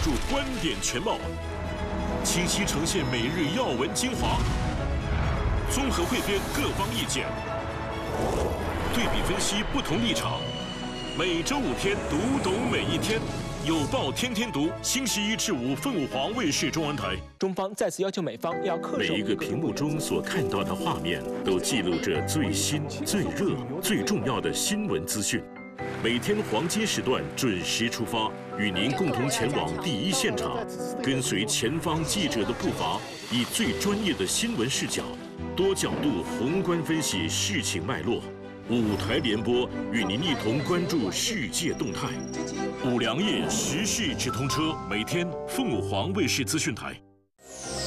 述观点全貌，清晰呈现每日要闻精华，综合汇编各方意见，对比分析不同立场。每周5天，读懂每一天。有报天天读，星期1至5，凤凰卫视中文台。 中方再次要求美方要恪守每一个屏幕中所看到的画面，都记录着最新、最热、最重要的新闻资讯。每天黄金时段准时出发，与您共同前往第一现场，跟随前方记者的步伐，以最专业的新闻视角，多角度宏观分析事情脉络。5台联播，与您一同关注世界动态。5粮液时事直通车，每天凤凰卫视资讯台。